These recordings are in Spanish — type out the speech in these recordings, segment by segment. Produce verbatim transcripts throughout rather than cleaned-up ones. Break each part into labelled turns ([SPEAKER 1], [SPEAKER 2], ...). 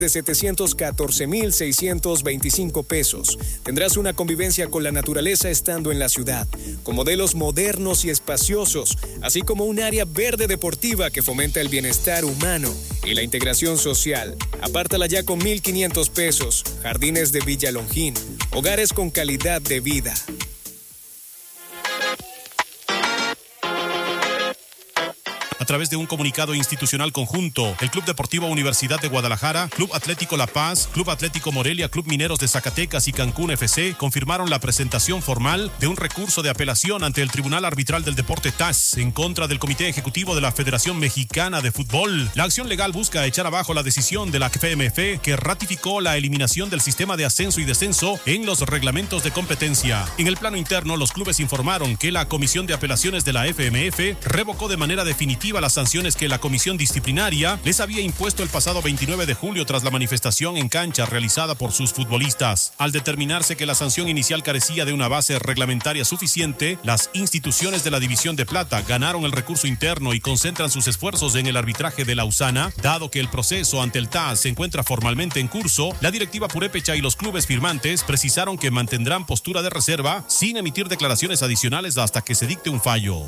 [SPEAKER 1] de setecientos catorce mil seiscientos veinticinco pesos. Tendrás una convivencia con la naturaleza estando en la ciudad, con modelos modernos y espaciosos, así como un área verde deportiva que fomenta el bienestar humano y la integración social. Apártala ya con mil quinientos pesos. Jardines de Villa Longín, hogares con calidad de vida.
[SPEAKER 2] A través de un comunicado institucional conjunto, el Club Deportivo Universidad de Guadalajara, Club Atlético La Paz, Club Atlético Morelia, Club Mineros de Zacatecas y Cancún F C confirmaron la presentación formal de un recurso de apelación ante el Tribunal Arbitral del Deporte T A S en contra del Comité Ejecutivo de la Federación Mexicana de Fútbol. La acción legal busca echar abajo la decisión de la F M F que ratificó la eliminación del sistema de ascenso y descenso en los reglamentos de competencia. En el plano interno, los clubes informaron que la Comisión de Apelaciones de la F M F revocó de manera definitiva las sanciones que la comisión disciplinaria les había impuesto el pasado veintinueve de julio tras la manifestación en cancha realizada por sus futbolistas. Al determinarse que la sanción inicial carecía de una base reglamentaria suficiente, las instituciones de la División de Plata ganaron el recurso interno y concentran sus esfuerzos en el arbitraje de Lausana. Dado que el proceso ante el T A S se encuentra formalmente en curso, la directiva purépecha y los clubes firmantes precisaron que mantendrán postura de reserva sin emitir declaraciones adicionales hasta que se dicte un fallo.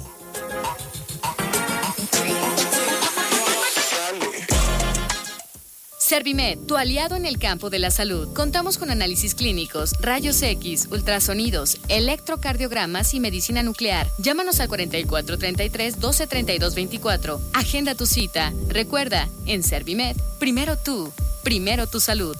[SPEAKER 3] Servimed, tu aliado en el campo de la salud. Contamos con análisis clínicos, rayos X, ultrasonidos, electrocardiogramas y medicina nuclear. Llámanos al cuarenta y cuatro treinta y tres doce treinta y dos veinticuatro. Agenda tu cita. Recuerda, en Servimed, primero tú, primero tu salud.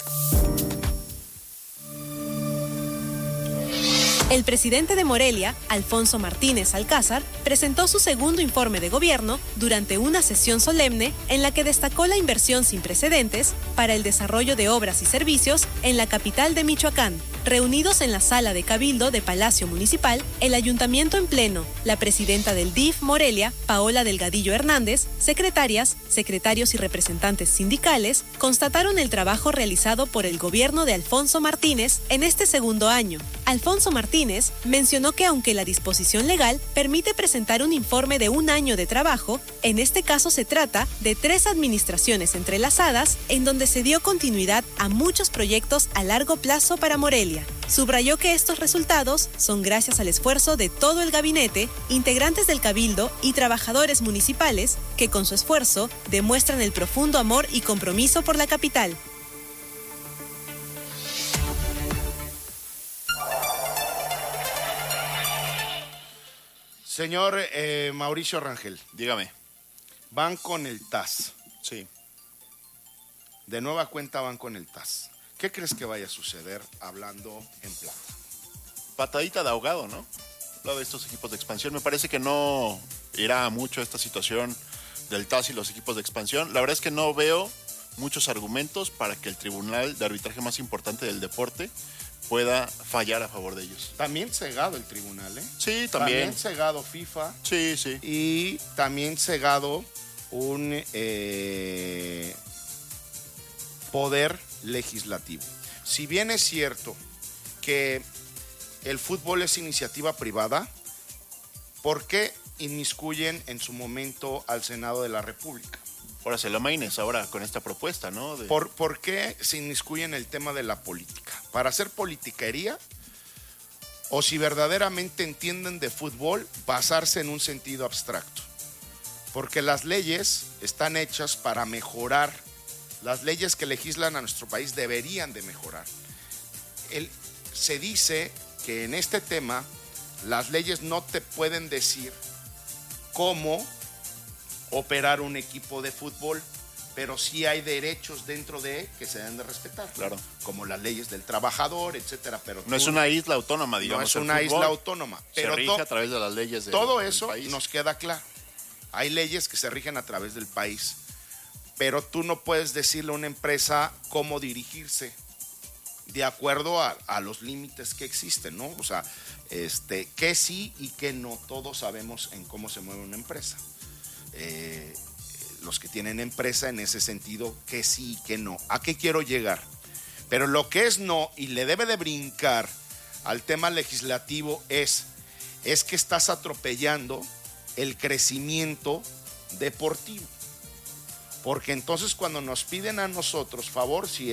[SPEAKER 4] El presidente de Morelia, Alfonso Martínez Alcázar, presentó su segundo informe de gobierno durante una sesión solemne en la que destacó la inversión sin precedentes para el desarrollo de obras y servicios en la capital de Michoacán. Reunidos en la sala de Cabildo de Palacio Municipal, el ayuntamiento en pleno, la presidenta del D I F Morelia, Paola Delgadillo Hernández, secretarias, secretarios y representantes sindicales, constataron el trabajo realizado por el gobierno de Alfonso Martínez en este segundo año. Alfonso Martínez mencionó que aunque la disposición legal permite presentar un informe de un año de trabajo, en este caso se trata de tres administraciones entrelazadas en donde se dio continuidad a muchos proyectos a largo plazo para Morelia. Subrayó que estos resultados son gracias al esfuerzo de todo el gabinete, integrantes del Cabildo y trabajadores municipales que con su esfuerzo demuestran el profundo amor y compromiso por la capital.
[SPEAKER 5] Señor eh, Mauricio Rangel.
[SPEAKER 6] Dígame.
[SPEAKER 5] Van con el T A S.
[SPEAKER 6] Sí.
[SPEAKER 5] De nueva cuenta van con el T A S. ¿Qué crees que vaya a suceder hablando en plata?
[SPEAKER 6] Patadita de ahogado, ¿no? Lado de estos equipos de expansión. Me parece que no irá mucho esta situación del T A S y los equipos de expansión. La verdad es que no veo muchos argumentos para que el tribunal de arbitraje más importante del deporte pueda fallar a favor de ellos.
[SPEAKER 5] También cegado el tribunal, ¿eh?
[SPEAKER 6] Sí, también.
[SPEAKER 5] También cegado FIFA.
[SPEAKER 6] Sí, sí.
[SPEAKER 5] Y también cegado un eh, poder legislativo. Si bien es cierto que el fútbol es iniciativa privada, ¿por qué inmiscuyen en su momento al Senado de la República?
[SPEAKER 6] Ahora se lo maines ahora con esta propuesta, ¿no? De...
[SPEAKER 5] ¿Por, ¿Por qué se inmiscuyen en el tema de la política? ¿Para hacer politiquería? ¿O si verdaderamente entienden de fútbol, basarse en un sentido abstracto? Porque las leyes están hechas para mejorar. Las leyes que legislan a nuestro país deberían de mejorar. El, se dice que en este tema las leyes no te pueden decir cómo operar un equipo de fútbol, pero sí hay derechos dentro de que se deben de respetar.
[SPEAKER 6] Claro.
[SPEAKER 5] Como las leyes del trabajador, etcétera. Pero
[SPEAKER 6] no
[SPEAKER 5] tú,
[SPEAKER 6] es una isla autónoma, digamos.
[SPEAKER 5] No es una isla autónoma. Pero
[SPEAKER 6] se rige
[SPEAKER 5] to,
[SPEAKER 6] a través de las leyes de,
[SPEAKER 5] todo
[SPEAKER 6] del
[SPEAKER 5] eso
[SPEAKER 6] país.
[SPEAKER 5] Nos queda claro. Hay leyes que se rigen a través del país, pero tú no puedes decirle a una empresa cómo dirigirse de acuerdo a, a los límites que existen, ¿no? O sea, este, que sí y que no. Todos sabemos en cómo se mueve una empresa. Eh, los que tienen empresa en ese sentido, que sí y que no. ¿A qué quiero llegar? Pero lo que es no y le debe de brincar al tema legislativo es, es que estás atropellando el crecimiento deportivo. Porque entonces cuando nos piden a nosotros favor, si